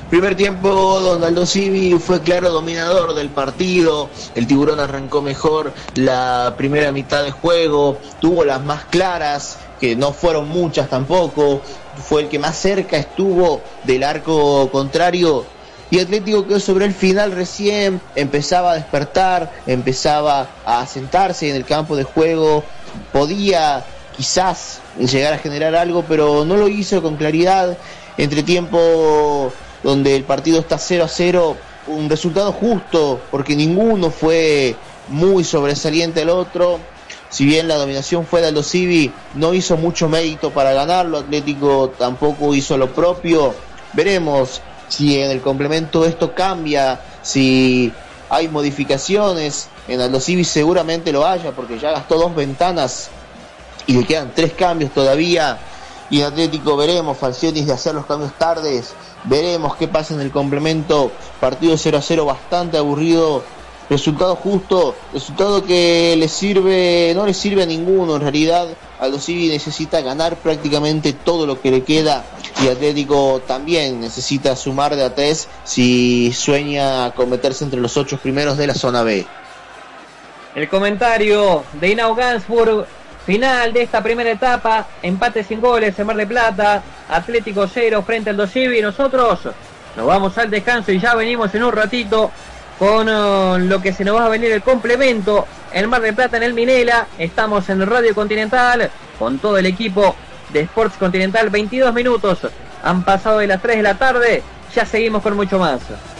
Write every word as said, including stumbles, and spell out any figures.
Primer tiempo donde Aldo Civi fue claro dominador del partido, el Tiburón arrancó mejor la primera mitad de juego, tuvo las más claras, que no fueron muchas tampoco, fue el que más cerca estuvo del arco contrario, y Atlético que sobre el final recién empezaba a despertar, empezaba a asentarse en el campo de juego, podía quizás llegar a generar algo, pero no lo hizo con claridad. Entretiempo donde el partido está cero a cero, un resultado justo, porque ninguno fue muy sobresaliente al otro. Si bien la dominación fue de Aldo Civi, no hizo mucho mérito para ganarlo, Atlético tampoco hizo lo propio. Veremos si en el complemento esto cambia, si hay modificaciones. En Aldo Civi seguramente lo haya, porque ya gastó dos ventanas y le quedan tres cambios todavía. Y en Atlético veremos, Falcioni de hacer los cambios tardes, veremos qué pasa en el complemento. Partido cero a cero bastante aburrido, resultado justo, resultado que le sirve, no le sirve a ninguno en realidad. Aldo Civi necesita ganar prácticamente todo lo que le queda, y Atlético también necesita sumar de a tres si sueña con meterse entre los ocho primeros de la zona B. El comentario de Henao Gansburg. Final de esta primera etapa, empate sin goles en Mar del Plata, Atlético cero frente al Aldo Civi. Nosotros nos vamos al descanso y ya venimos en un ratito con uh, lo que se nos va a venir el complemento en Mar del Plata, en el Minela. Estamos en Radio Continental con todo el equipo de Sports Continental. veintidós minutos han pasado de las tres de la tarde, ya seguimos con mucho más.